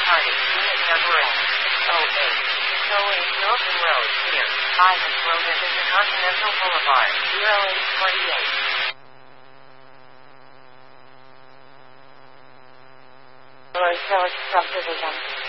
party, unit number S08. Solely Milton Road, near Highland Road and Intercontinental Boulevard, 0828. Road Village Subdivision.